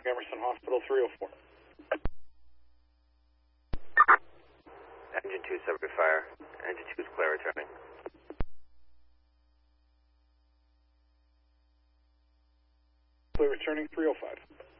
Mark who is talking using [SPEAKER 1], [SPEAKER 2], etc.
[SPEAKER 1] Emerson Hospital 304.
[SPEAKER 2] Engine 2 separate fire. Engine 2 is clear returning.
[SPEAKER 1] Clear returning 305.